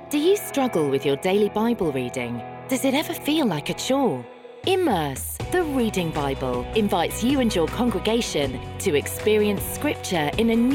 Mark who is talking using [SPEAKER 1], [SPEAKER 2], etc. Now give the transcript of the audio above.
[SPEAKER 1] Do you struggle with your daily Bible reading? Does it ever feel like a chore? Immerse, the Reading Bible, invites you and your congregation to experience Scripture in a new